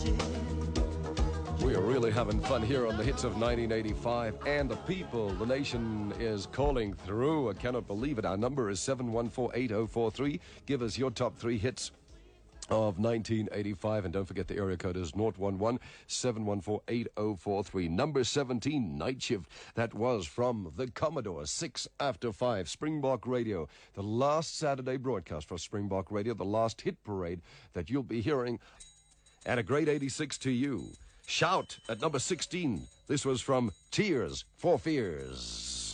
We are really having fun here on the hits of 1985 and the people. The nation is calling through. I cannot believe it. Our number is 714-8043. Give us your top three hits of 1985, and don't forget the area code is 011-714-8043. Number 17, Night Shift. That was from the Commodore, 6 after 5, Springbok Radio. The last Saturday broadcast for Springbok Radio, the last hit parade that you'll be hearing. And a great 86 to you. Shout at number 16. This was from Tears for Fears.